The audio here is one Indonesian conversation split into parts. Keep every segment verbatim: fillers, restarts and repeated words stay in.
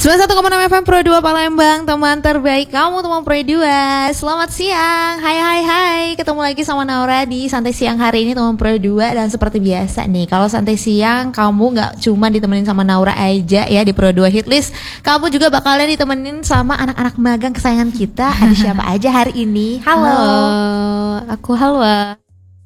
sembilan puluh satu koma enam F M Pro dua Palembang, teman terbaik kamu, teman Pro dua. Selamat siang, hai hai hai. Ketemu lagi sama Naura di Santai Siang hari ini, teman Pro dua. Dan seperti biasa nih, kalau Santai Siang kamu gak cuma ditemenin sama Naura aja ya di Pro dua Hitlist, kamu juga bakalan ditemenin sama anak-anak magang kesayangan kita. Ada siapa aja hari ini? Halo, Halo, aku Halwa.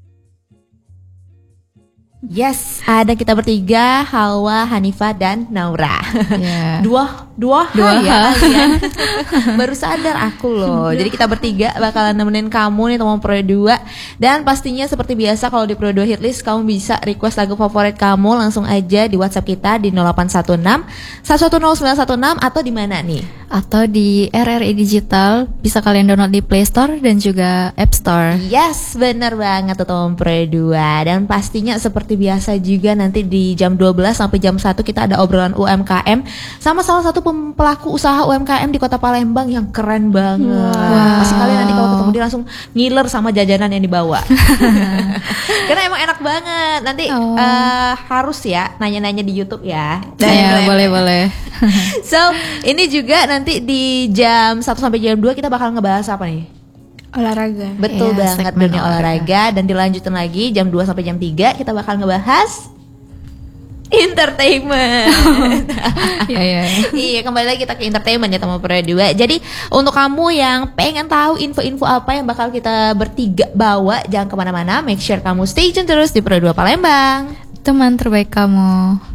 Yes, ada kita bertiga, Halwa, Hanifah, dan Naura. Yeah. Dua, dua, Dua ya kalian. Baru sadar aku loh. Jadi kita bertiga bakalan nemenin kamu nih teman Pro dua. Dan pastinya seperti biasa kalau di Pro dua Hitlist kamu bisa request lagu favorit kamu langsung aja di WhatsApp kita di nol delapan satu enam satu satu nol sembilan satu enam atau di mana nih? Atau di R R I Digital, bisa kalian download di Play Store dan juga App Store. Yes, bener banget tuh teman Pro dua. Dan pastinya seperti biasa juga nanti di jam dua belas sampai jam satu kita ada obrolan U M K M sama salah satu pelaku usaha U M K M di Kota Palembang yang keren banget. Wow. Pasti kalian nanti kalau ketemu dia langsung ngiler sama jajanan yang dibawa. Karena emang enak banget. Nanti Oh. uh, harus ya nanya-nanya di YouTube ya. Ya, boleh-boleh. So, ini juga nanti di jam satu sampai jam dua kita bakal ngebahas apa nih? Olahraga. Betul Iya, banget, segmen dunia olahraga. Dan dilanjutin lagi jam dua sampai jam tiga kita bakal ngebahas entertainment. Iya, iya. Iya, kembali lagi kita ke entertainment ya teman Pro dua. Jadi untuk kamu yang pengen tahu info-info apa yang bakal kita bertiga bawa, jangan kemana-mana. Make sure kamu stay tune terus di Pro dua Palembang, Teman terbaik kamu.